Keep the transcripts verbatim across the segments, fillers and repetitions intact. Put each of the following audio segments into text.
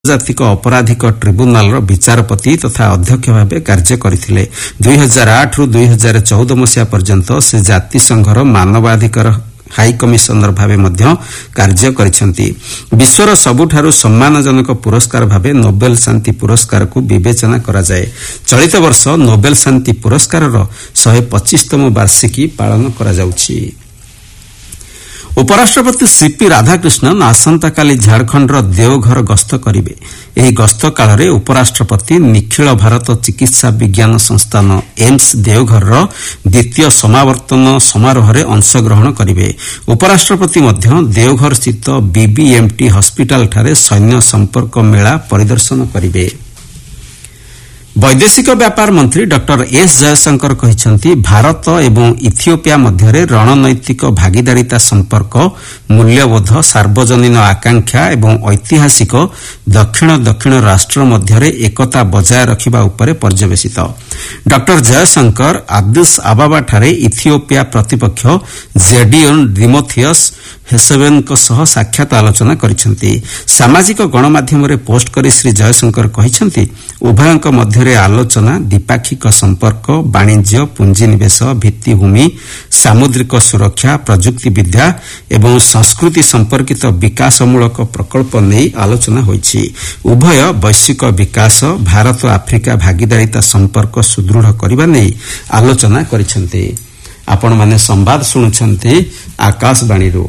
ଆନ୍ତର୍ଜାତିକ ଅପରାଧିକ ଟ୍ରିବ୍ୟୁନାଲର ବିଚାରପତି ତଥା ଅଧ୍ୟକ୍ଷ ଭାବେ କାର୍ଯ୍ୟ କରିଥିଲେ। ଦୁଇ ହଜାର ଆଠ ରୁ ଦୁଇ ହଜାର ଚଉଦ ମସିହା ପର୍ଯ୍ୟନ୍ତ ସେ ଜାତିସଂଘର ମାନବାଧିକାର ହାଇ କମିଶନର ଭାବେ ମଧ୍ୟ କାର୍ଯ୍ୟ କରିଛନ୍ତି। ବିଶ୍ୱର ସବୁଠାରୁ ସମ୍ମାନଜନକ ପୁରସ୍କାର ଭାବେ ନୋବେଲ ଶାନ୍ତି ପୁରସ୍କାରକୁ ବିବେଚନା କରାଯାଏ। ଚଳିତ ବର୍ଷ ନୋବେଲ ଶାନ୍ତି ପୁରସ୍କାରର ଶହେ ପଚିଶତମ ବାର୍ଷିକୀ ପାଳନ କରାଯାଉଛି। ଉପରାଷ୍ଟ୍ରପତି ସିପି ରାଧାକୃଷ୍ଣନ ଆସନ୍ତାକାଲି ଝାଡ଼ଖଣ୍ଡର ଦେଓଘର ଗସ୍ତ କରିବେ। ଏହି ଗସ୍ତ କାଳରେ ଉପରାଷ୍ଟ୍ରପତି ନିଖିଳ ଭାରତ ଚିକିତ୍ସା ବିଜ୍ଞାନ ସଂସ୍ଥାନ ଏମ୍ସ ଦେଓଘରର ଦ୍ୱିତୀୟ ସମାବର୍ତ୍ତନ ସମାରୋହରେ ଅଂଶଗ୍ରହଣ କରିବେ। ଉପରାଷ୍ଟ୍ରପତି ମଧ୍ୟ ଦେଓଘରସ୍ଥିତ ବିବିଏମ୍ଟି ହସ୍ପିଟାଲଠାରେ ସୈନ୍ୟ ସମ୍ପର୍କ ମେଳା ପରିଦର୍ଶନ କରିବେ। ବୈଦେଶିକ ବ୍ୟାପାର ମନ୍ତ୍ରୀ ଡକ୍ଟର ଏସ୍ ଜୟଶଙ୍କର କହିଛନ୍ତି ଭାରତ ଏବଂ ଇଥିଓପିଆ ମଧ୍ୟରେ ରଣନୈତିକ ଭାଗିଦାରିତା ସମ୍ପର୍କ ମୂଲ୍ୟବୋଧ ସାର୍ବଜନୀନ ଆକାଂକ୍ଷା ଏବଂ ଐତିହାସିକ ଦକ୍ଷିଣ ଦକ୍ଷିଣ ରାଷ୍ଟ୍ର ମଧ୍ୟରେ ଏକତା ବଜାୟ ରଖିବା ଉପରେ ପର୍ଯ୍ୟବେସିତ। ଡକ୍ଟର ଜୟଶଙ୍କର ଆଦିସ୍ ଆବାବାଠାରେ ଇଥିଓପିଆ ପ୍ରତିପକ୍ଷ ଜେଡିଓନ୍ ଡିମୋଥିୟସ୍ ହେସେବେନ୍ଙ୍କ ସହ ସାକ୍ଷାତ ଆଲୋଚନା କରିଛନ୍ତି। ସାମାଜିକ ଗଣମାଧ୍ୟମରେ ପୋଷ୍ଟ କରି ଶ୍ରୀ ଜୟଶଙ୍କର କହିଛନ୍ତି ଉଭୟଙ୍କ ମଧ୍ୟରେ ଆଲୋଚନା ଦ୍ୱିପାକ୍ଷିକ ସମ୍ପର୍କ ବାଣିଜ୍ୟ ପୁଞ୍ଜିନିବେଶ ଭିତ୍ତିଭୂମି ସାମୁଦ୍ରିକ ସୁରକ୍ଷା ପ୍ରଯୁକ୍ତିବିଦ୍ୟା ଏବଂ ସଂସ୍କୃତି ସମ୍ପର୍କିତ ବିକାଶମୂଳକ ପ୍ରକଳ୍ପ ନେଇ ଆଲୋଚନା ହୋଇଛି। ଉଭୟ ବୈଶ୍ୱିକ ବିକାଶ ଭାରତ ଆଫ୍ରିକା ଭାଗିଦାରିତା ସମ୍ପର୍କ ସୁଦୃଢ଼ କରିବା ନେଇ ଆଲୋଚନା କରିଛନ୍ତି। ଆପଣମାନେ ସମ୍ବାଦ ଶୁଣୁଛନ୍ତି ଆକାଶବାଣୀରୁ।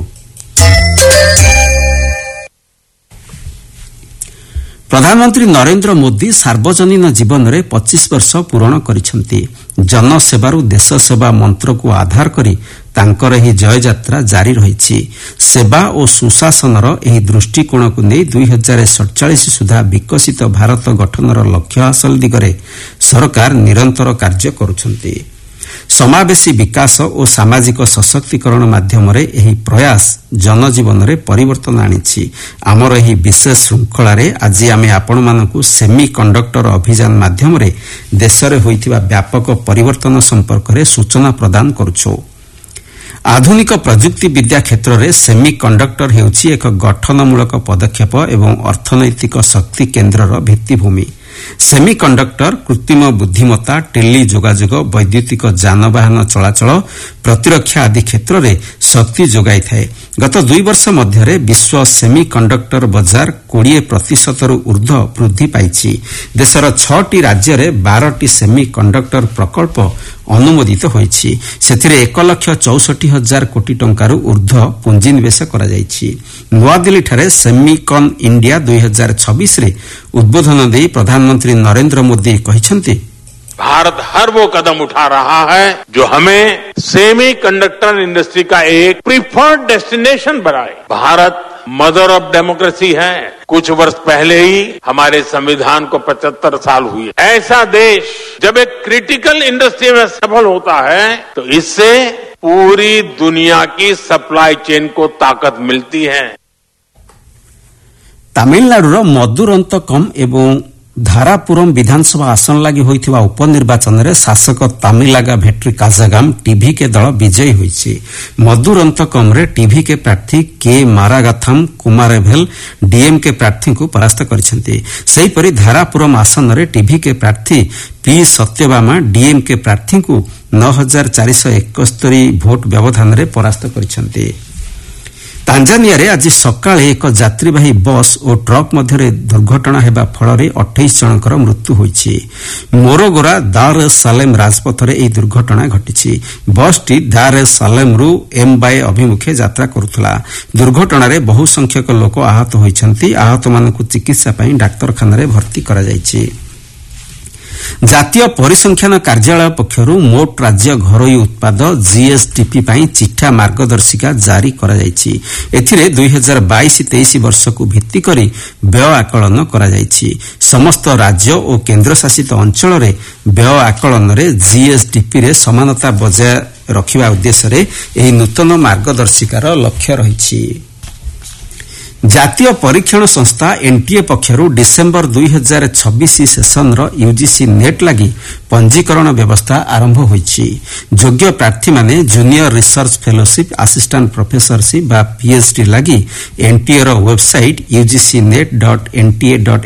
ପ୍ରଧାନମନ୍ତ୍ରୀ ନରେନ୍ଦ୍ର ମୋଦି ସାର୍ବଜନୀନ ଜୀବନରେ ପଚିଶ ବର୍ଷ ପୂରଣ କରିଛନ୍ତି। ଜନସେବାରୁ ଦେଶ ସେବା ମନ୍ତ୍ରକୁ ଆଧାର କରି ତାଙ୍କର ଏହି ଜୟଯାତ୍ରା ଜାରି ରହିଛି। ସେବା ଓ ସୁଶାସନର ଏହି ଦୃଷ୍ଟିକୋଣକୁ ନେଇ ଦୁଇ ହଜାର ସତଚାଳିଶ ସୁଦ୍ଧା ବିକଶିତ ଭାରତ ଗଠନର ଲକ୍ଷ୍ୟ ହାସଲ ଦିଗରେ ସରକାର ନିରନ୍ତର କାର୍ଯ୍ୟ କରୁଛନ୍ତି। ସମାବେଶୀ ବିକାଶ ଓ ସାମାଜିକ ସଶକ୍ତିକରଣ ମାଧ୍ୟମରେ ଏହି ପ୍ରୟାସ ଜନଜୀବନରେ ପରିବର୍ତ୍ତନ ଆଣିଛି। ଆମର ଏହି ବିଶେଷ ଶୃଙ୍ଖଳାରେ ଆଜି ଆମେ ଆପଣମାନଙ୍କୁ ସେମି କଣ୍ଡକ୍ଟର ଅଭିଯାନ ମାଧ୍ୟମରେ ଦେଶରେ ହୋଇଥିବା ବ୍ୟାପକ ପରିବର୍ତ୍ତନ ସମ୍ପର୍କରେ ସୂଚନା ପ୍ରଦାନ କରୁଛୁ। ଆଧୁନିକ ପ୍ରଯୁକ୍ତି ବିଦ୍ୟା କ୍ଷେତ୍ରରେ ସେମି କଣ୍ଡକ୍ଟର ହେଉଛି ଏକ ଗଠନମୂଳକ ପଦକ୍ଷେପ ଏବଂ ଅର୍ଥନୈତିକ ଶକ୍ତି କେନ୍ଦ୍ରର ଭିତ୍ତିଭୂମି। ସେମି କଣ୍ଡକ୍ଟର କୃତ୍ରିମ ବୁଦ୍ଧିମତ୍ତା ଟେଲି ଯୋଗାଯୋଗ ବୈଦ୍ୟୁତିକ ଯାନବାହନ ଚଳାଚଳ ପ୍ରତିରକ୍ଷା ଆଦି କ୍ଷେତ୍ରରେ ଶକ୍ତି ଯୋଗାଇଥାଏ। ଗତ ଦୁଇ ବର୍ଷ ମଧ୍ୟରେ ବିଶ୍ୱ ସେମି କଣ୍ଡକ୍ଟର ବଜାର କୋଡ଼ିଏ ପ୍ରତିଶତରୁ ଊର୍ଦ୍ଧ୍ୱ ବୃଦ୍ଧି ପାଇଛି। ଦେଶର ଛଅଟି ରାଜ୍ୟରେ ବାରଟି ସେମି କଣ୍ଡକ୍ଟର ପ୍ରକଳ୍ପ ଅନୁମୋଦିତ ହୋଇଛି। ସେଥିରେ ଏକ ଲକ୍ଷ ଚଉଷଠି ହଜାର କୋଟି ଟଙ୍କାରୁ ଊର୍ଦ୍ଧ୍ୱ ପୁଞ୍ଜିନିବେଶ କରାଯାଇଛି। ନୂଆଦିଲ୍ଲୀଠାରେ ସେମିକନ୍ ଇଣ୍ଡିଆ ଦୁଇ ହଜାର ଛବିଶରେ ଉଦ୍ବୋଧନ ଦେଇ ପ୍ରଧାନମନ୍ତ୍ରୀ ନରେନ୍ଦ୍ର ମୋଦି କହିଛନ୍ତି भारत हर वो कदम उठा रहा है जो हमें सेमी कंडक्टर इंडस्ट्री का एक प्रीफर्ड डेस्टिनेशन बनाए। भारत मदर ऑफ डेमोक्रेसी है। कुछ वर्ष पहले ही हमारे संविधान को पचहत्तर साल हुए। ऐसा देश जब एक क्रिटिकल इंडस्ट्री में सफल होता है तो इससे पूरी दुनिया की सप्लाई चेन को ताकत मिलती है। ତାମିଲନାଡୁର ମଦୁରନ୍ତକମ୍ ଏବଂ ଧାରାପୁରମ୍ ବିଧାନସଭା ଆସନ ଲାଗି ହୋଇଥିବା ଉପନିର୍ବାଚନରେ ଶାସକ ତାମିଲାଗା ଭେଟ୍ରି କାଜାଗାମ୍ ଟିଭିକେ ଦଳ ବିଜୟୀ ହୋଇଛି। ମଦୁରନ୍ତକମ୍ରେ ଟିଭିକେ ପ୍ରାର୍ଥୀ କେ ମାରାଗାଥାମ୍ କୁମାରେଭେଲ୍ ଡିଏମ୍କେ ପ୍ରାର୍ଥୀଙ୍କୁ ପରାସ୍ତ କରିଛନ୍ତି। ସେହିପରି ଧାରାପୁରମ୍ ଆସନରେ ଟିଭିକେ ପ୍ରାର୍ଥୀ ପି ସତ୍ୟବାମା ଡିଏମ୍କେ ପ୍ରାର୍ଥୀଙ୍କୁ ନଅ ହଜାର ଚାରିଶହ ଏକସ୍ତରୀ ଭୋଟ ବ୍ୟବଧାନରେ ପରାସ୍ତ କରିଛନ୍ତି। ତାଞ୍ଜାନିଆରେ ଆଜି ସକାଳେ ଏକ ଯାତ୍ରୀବାହୀ ବସ୍ ଓ ଟ୍ରକ୍ ମଧ୍ୟରେ ଦୁର୍ଘଟଣା ହେବା ଫଳରେ ଅଠେଇଶ ଜଣଙ୍କର ମୃତ୍ୟୁ ହୋଇଛି। ମୋରୋଗୋରା ଦାର୍ ଏସ୍ ସାଲେମ୍ ରାଜପଥରେ ଏହି ଦୁର୍ଘଟଣା ଘଟିଛି। ବସ୍ଟି ଦାର୍ ଏସ୍ ସାଲେମ୍ରୁ ଏମ୍ବାଏ ଅଭିମୁଖେ ଯାତ୍ରା କରୁଥିଲା। ଦୁର୍ଘଟଣାରେ ବହୁ ସଂଖ୍ୟକ ଲୋକ ଆହତ ହୋଇଛନ୍ତି। ଆହତମାନଙ୍କୁ ଚିକିତ୍ସା ପାଇଁ ଡାକ୍ତରଖାନାରେ ଭର୍ତ୍ତି କରାଯାଇଛି। ଜାତୀୟ ପରିସଂଖ୍ୟାନ କାର୍ଯ୍ୟାଳୟ ପକ୍ଷରୁ ମୋଟ ରାଜ୍ୟ ଘରୋଇ ଉତ୍ପାଦ ଜିଏସ୍ଡିପି ପାଇଁ ଚିଠା ମାର୍ଗଦର୍ଶିକା ଜାରି କରାଯାଇଛି। ଏଥିରେ ଦୁଇ ହଜାର ବାଇଶ ତେଇଶ ବର୍ଷକୁ ଭିତ୍ତି କରି ବ୍ୟୟ ଆକଳନ କରାଯାଇଛି। ସମସ୍ତ ରାଜ୍ୟ ଓ କେନ୍ଦ୍ରଶାସିତ ଅଞ୍ଚଳରେ ବ୍ୟୟ ଆକଳନରେ ଜିଏସ୍ଡିପିରେ ସମାନତା ବଜାୟ ରଖିବା ଉଦ୍ଦେଶ୍ୟରେ ଏହି ନୂତନ ମାର୍ଗଦର୍ଶିକାର ଲକ୍ଷ୍ୟ ରହିଛି। ଜାତୀୟ ପରୀକ୍ଷଣ ସଂସ୍ଥା ଏନ୍ଟିଏ ପକ୍ଷରୁ ଡିସେମ୍ବର ଦୁଇ ହଜାର ଛବିଶ ସେସନ୍ର ୟୁଜିସି ନେଟ୍ ଲାଗି ପଞ୍ଜୀକରଣ ବ୍ୟବସ୍ଥା ଆରମ୍ଭ ହୋଇଛି। ଯୋଗ୍ୟ ପ୍ରାର୍ଥୀମାନେ junior research fellowship assistant professorship ବା ପିଏଚ୍ଡି ଲାଗି ଏନ୍ଟିଏର website UGC net dot NTA dot